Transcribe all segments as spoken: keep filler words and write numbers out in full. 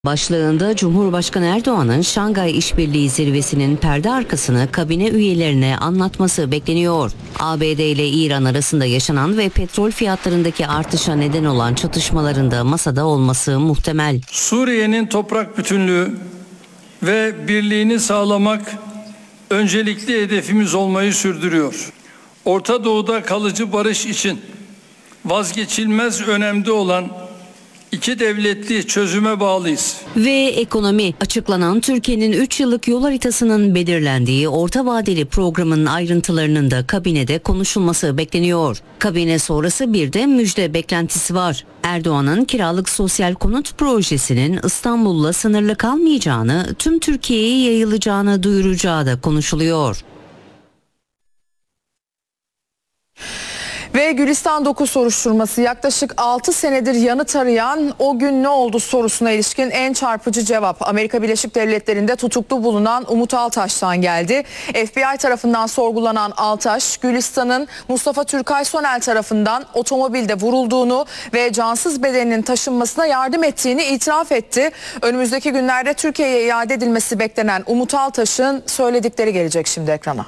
Başlığında Cumhurbaşkanı Erdoğan'ın Şangay İşbirliği Zirvesi'nin perde arkasını kabine üyelerine anlatması bekleniyor. A B D ile İran arasında yaşanan ve petrol fiyatlarındaki artışa neden olan çatışmaların da masada olması muhtemel. Suriye'nin toprak bütünlüğü ve birliğini sağlamak öncelikli hedefimiz olmayı sürdürüyor. Orta Doğu'da kalıcı barış için vazgeçilmez önemde olan İki devletli çözüme bağlıyız. Ve ekonomi, açıklanan Türkiye'nin üç yıllık yol haritasının belirlendiği orta vadeli programın ayrıntılarının da kabinede konuşulması bekleniyor. Kabine sonrası bir de müjde beklentisi var. Erdoğan'ın kiralık sosyal konut projesinin İstanbul'la sınırlı kalmayacağını, tüm Türkiye'ye yayılacağını duyuracağı da konuşuluyor. Ve Gülistan dokuz soruşturması yaklaşık altı senedir yanıt arayan "o gün ne oldu" sorusuna ilişkin en çarpıcı cevap Amerika Birleşik Devletleri'nde tutuklu bulunan Umut Altaş'tan geldi. F B I tarafından sorgulanan Altaş, Gülistan'ın Mustafa Türkay Sonel tarafından otomobilde vurulduğunu ve cansız bedeninin taşınmasına yardım ettiğini itiraf etti. Önümüzdeki günlerde Türkiye'ye iade edilmesi beklenen Umut Altaş'ın söyledikleri gelecek şimdi ekrana.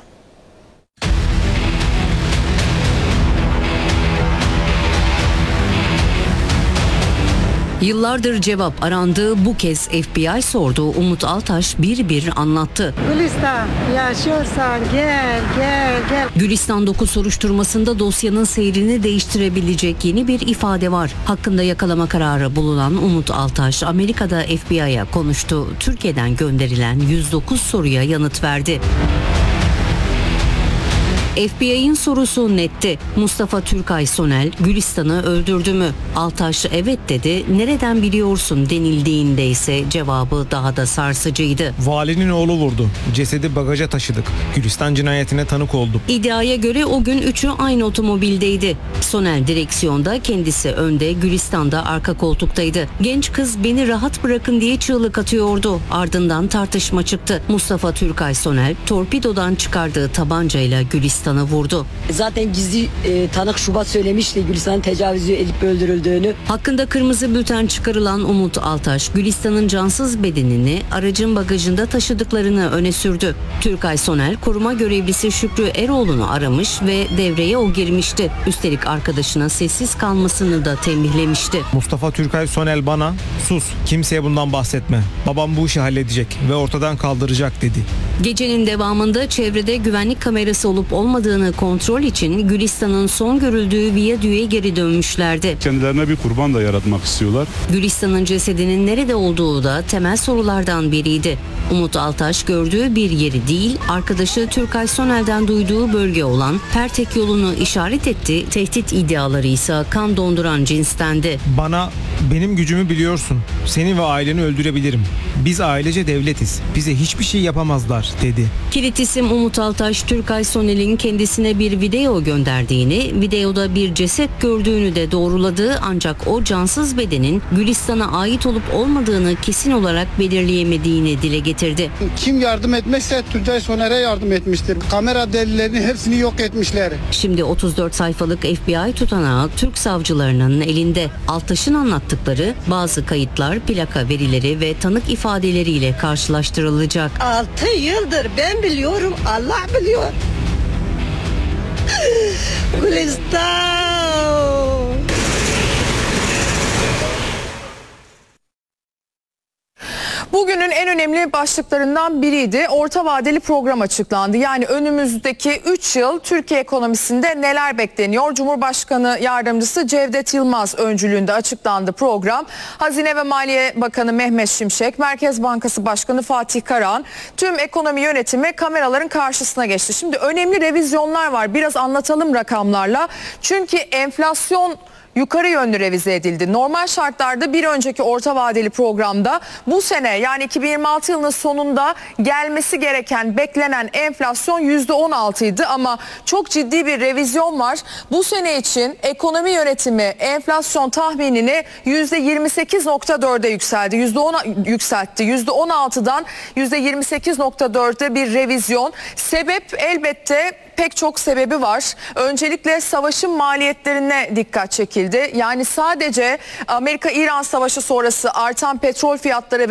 Yıllardır cevap arandığı bu kez F B I sordu. Umut Altaş bir bir anlattı. Gülistan, yaşıyorsan gel gel gel. Gülistan dokuz soruşturmasında dosyanın seyrini değiştirebilecek yeni bir ifade var. Hakkında yakalama kararı bulunan Umut Altaş Amerika'da F B I'ya konuştu. Türkiye'den gönderilen yüz dokuz soruya yanıt verdi. F B I'nin sorusu netti. Mustafa Türkay Sonel Gülistan'ı öldürdü mü? Altaş evet dedi. Nereden biliyorsun denildiğinde ise cevabı daha da sarsıcıydı. Valinin oğlu vurdu. Cesedi bagaja taşıdık. Gülistan cinayetine tanık oldum. İddiaya göre o gün üçü aynı otomobildeydi. Sonel direksiyonda, kendisi önde, Gülistan'da arka koltuktaydı. Genç kız beni rahat bırakın diye çığlık atıyordu. Ardından tartışma çıktı. Mustafa Türkay Sonel torpidodan çıkardığı tabancayla Gülistan vurdu. Zaten gizli e, tanık Şubat söylemişti Gülistan'ın tecavüzü edip öldürüldüğünü. Hakkında kırmızı bülten çıkarılan Umut Altaş, Gülistan'ın cansız bedenini aracın bagajında taşıdıklarını öne sürdü. Türkay Sonel, koruma görevlisi Şükrü Eroğlu'nu aramış ve devreye o girmişti. Üstelik arkadaşına sessiz kalmasını da tembihlemişti. Mustafa Türkay Sonel bana "sus, kimseye bundan bahsetme. Babam bu işi halledecek ve ortadan kaldıracak" dedi. Gecenin devamında çevrede güvenlik kamerası olup olmadığını kontrol için Gülistan'ın son görüldüğü viyadüğe geri dönmüşlerdi. Kendilerine bir kurban da yaratmak istiyorlar. Gülistan'ın cesedinin nerede olduğu da temel sorulardan biriydi. Umut Altaş gördüğü bir yeri değil, arkadaşı Türkay Sonel'den duyduğu bölge olan Pertek yolunu işaret etti. Tehdit iddiaları ise kan donduran cinstendi. Bana "benim gücümü biliyorsun. Seni ve aileni öldürebilirim. Biz ailece devletiz. Bize hiçbir şey yapamazlar" dedi. Kilit isim Umut Altaş, Türkay Sonel'in kendisine bir video gönderdiğini, videoda bir ceset gördüğünü de doğruladı, ancak o cansız bedenin Gülistan'a ait olup olmadığını kesin olarak belirleyemediğini dile getirdi. Kim yardım etmezse Türkay Soner'e yardım etmiştir. Kamera delillerini hepsini yok etmişler. Şimdi otuz dört sayfalık F B I tutanağı Türk savcılarının elinde. Altaş'ın anlattıkları bazı kayıtlar, plaka verileri ve tanık ifadeleriyle karşılaştırılacak. Altı yıldır ben biliyorum, Allah biliyor. Gülistan. Bugünün en önemli başlıklarından biriydi. Orta vadeli program açıklandı. Yani önümüzdeki üç yıl Türkiye ekonomisinde neler bekleniyor? Cumhurbaşkanı Yardımcısı Cevdet Yılmaz öncülüğünde açıklandı program. Hazine ve Maliye Bakanı Mehmet Şimşek, Merkez Bankası Başkanı Fatih Karahan, tüm ekonomi yönetimi kameraların karşısına geçti. Şimdi önemli revizyonlar var. Biraz anlatalım rakamlarla. Çünkü enflasyon yukarı yönlü revize edildi. Normal şartlarda bir önceki orta vadeli programda bu sene, yani iki bin yirmi altı yılının sonunda gelmesi gereken beklenen enflasyon yüzde on altı idi ama çok ciddi bir revizyon var. Bu sene için ekonomi yönetimi enflasyon tahminini yüzde yirmi sekiz nokta dörde yükseldi. yüzde on yükseltti. yüzde on altıdan yüzde yirmi sekiz nokta dörde bir revizyon. Sebep elbette pek çok sebebi var. Öncelikle savaşın maliyetlerine dikkat çekildi. çekildi. Yani sadece Amerika-İran savaşı sonrası artan petrol fiyatları